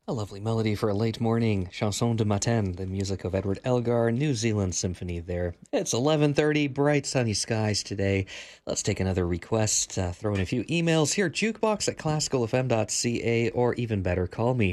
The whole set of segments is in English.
A lovely melody for a late morning. Chanson de matin, the music of Edward Elgar, New Zealand Symphony there. It's 11:30, bright sunny skies today. Let's take another request, throw in a few emails here, jukebox at classicalfm.ca, or even better, call me,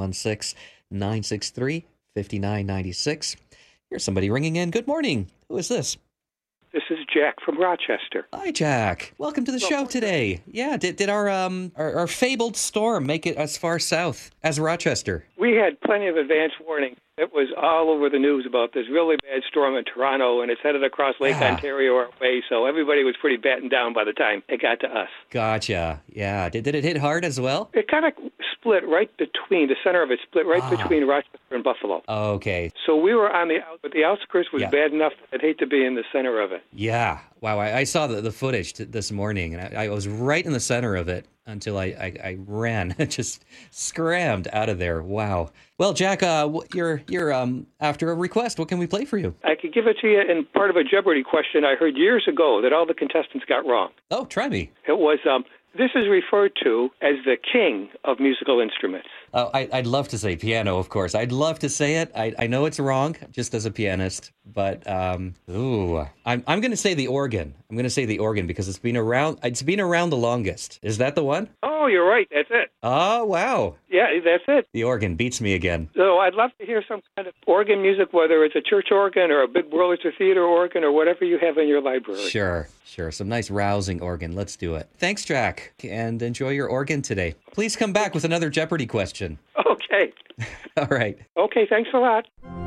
416-963-5996. Here's somebody ringing in. Good morning. Who is this? This is Jack from Rochester. Hi, Jack. Welcome to the show today. Yeah, did our fabled storm make it as far south as Rochester? We had plenty of advance warning. It was all over the news about this really bad storm in Toronto, and it's headed across Lake Ontario our way, so everybody was pretty battened down by the time it got to us. Gotcha. Yeah. Did it hit hard as well? It kind of split right between, the center of it split right between Rochester and Buffalo. Okay. So we were on but the outskirts was bad enough that I'd hate to be in the center of it. Yeah. Wow. I saw the footage this morning, and I was right in the center of it until I ran, just scrammed out of there. Wow. Well, Jack, you're after a request. What can we play for you? I could give it to you in part of a Jeopardy question I heard years ago that all the contestants got wrong. Oh, try me. It was, this is referred to as the king of musical instruments. Oh, I'd love to say piano, of course. I'd love to say it. I know it's wrong, just as a pianist. But, I'm going to say the organ. I'm going to say the organ because it's been around the longest. Is that the one? Oh, you're right. That's it. Oh, wow. Yeah, that's it. The organ beats me again. So I'd love to hear some kind of organ music, whether it's a church organ or a big Wurlitzer Theater organ or whatever you have in your library. Sure. Some nice rousing organ. Let's do it. Thanks, Jack, and enjoy your organ today. Please come back with another Jeopardy question. Okay. All right. Okay, thanks a lot.